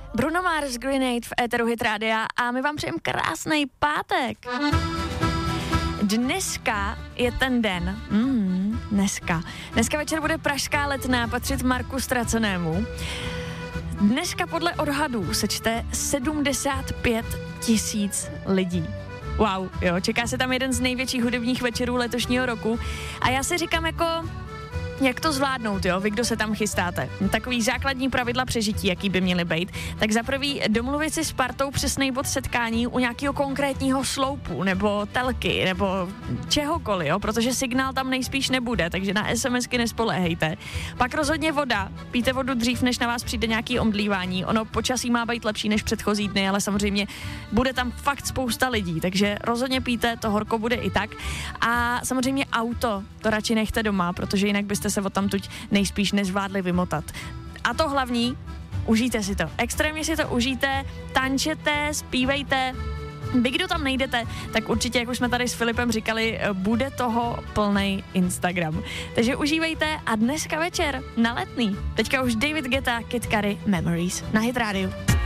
Bruno Mars, Grenade v éteru Hit Rádia a my vám přejeme krásný pátek. Dneska je ten den. Dneska večer bude pražská Letná patřit Marku Ztracenému. Dneska podle odhadů se čte 75 000 lidí. Wow, jo, čeká se tam jeden z největších hudebních večerů letošního roku a já si říkám jako, jak to zvládnout, jo, vy, kdo se tam chystáte. Takový základní pravidla přežití, jaký by měly být. Tak za prvý domluvit si s partou přesný bod setkání u nějakého konkrétního sloupu, nebo telky, nebo čehokoliv, jo, protože signál tam nejspíš nebude, takže na SMSky nespoléhejte. Pak rozhodně voda. Pijte vodu dřív, než na vás přijde nějaký omdlívání. Ono počasí má být lepší než předchozí dny, ale samozřejmě bude tam fakt spousta lidí, takže rozhodně pijte, to horko bude i tak. A samozřejmě auto, to radši nechte doma, protože jinak byste se odtamtud nejspíš nezvládli vymotat. A to hlavní, užijte si to. Extrémně si to užijte, tančete, zpívejte. Vy, kdo tam nejdete, tak určitě, jak už jsme tady s Filipem říkali, bude toho plnej Instagram. Takže užívejte a dneska večer na Letný. Teďka už David Guetta, Kid Cudi, Memories na Hit Radio.